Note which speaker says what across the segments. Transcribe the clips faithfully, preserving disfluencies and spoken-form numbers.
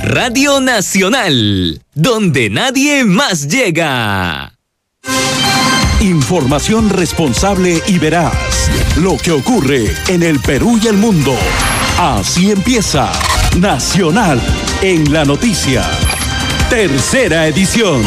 Speaker 1: Radio Nacional, donde nadie más llega.
Speaker 2: Información responsable y veraz. Lo que ocurre en el Perú y el mundo. Así empieza Nacional en la Noticia. Tercera edición.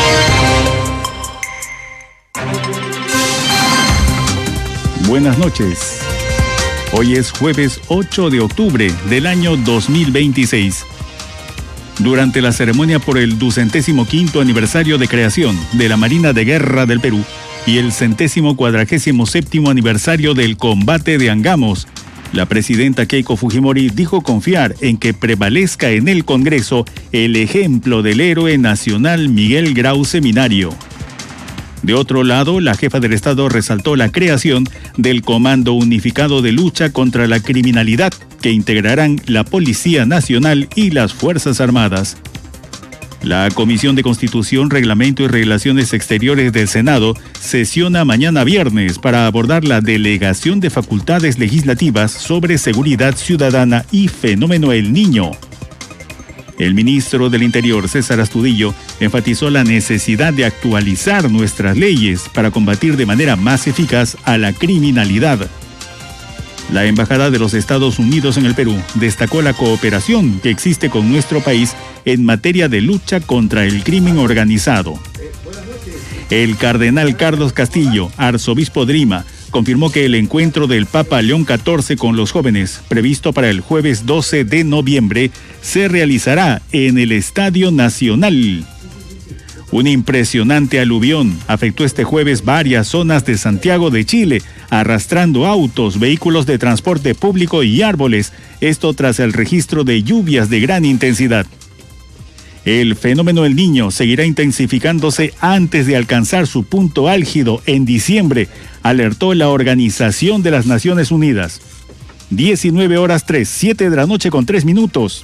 Speaker 3: Buenas noches. Hoy es jueves ocho de octubre del año dos mil veintiséis. Durante la ceremonia por el ducentésimo quinto aniversario de creación de la Marina de Guerra del Perú y el centésimo cuadragésimo séptimo aniversario del combate de Angamos, la presidenta Keiko Fujimori dijo confiar en que prevalezca en el Congreso el ejemplo del héroe nacional Miguel Grau Seminario. De otro lado, la jefa del Estado resaltó la creación del Comando Unificado de Lucha contra la Criminalidad, que integrarán la Policía Nacional y las Fuerzas Armadas. La Comisión de Constitución, Reglamento y Relaciones Exteriores del Senado sesiona mañana viernes para abordar la delegación de facultades legislativas sobre seguridad ciudadana y fenómeno El Niño. El ministro del Interior, César Astudillo, enfatizó la necesidad de actualizar nuestras leyes para combatir de manera más eficaz a la criminalidad. La Embajada de los Estados Unidos en el Perú destacó la cooperación que existe con nuestro país en materia de lucha contra el crimen organizado. El cardenal Carlos Castillo, arzobispo de Lima, confirmó que el encuentro del Papa León catorce con los jóvenes, previsto para el jueves doce de noviembre, se realizará en el Estadio Nacional. Un impresionante aluvión afectó este jueves varias zonas de Santiago de Chile, arrastrando autos, vehículos de transporte público y árboles, esto tras el registro de lluvias de gran intensidad. El fenómeno El Niño seguirá intensificándose antes de alcanzar su punto álgido en diciembre, alertó la Organización de las Naciones Unidas. diecinueve horas tres, siete de la noche con tres minutos.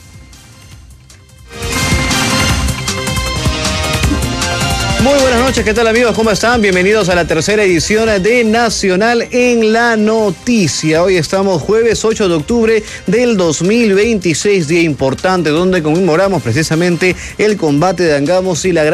Speaker 4: Muy buenas noches, ¿qué tal amigos? ¿Cómo están? Bienvenidos a la tercera edición de Nacional en la Noticia. Hoy estamos jueves ocho de octubre del dos mil veintiséis, día importante donde conmemoramos precisamente el combate de Angamos y la gran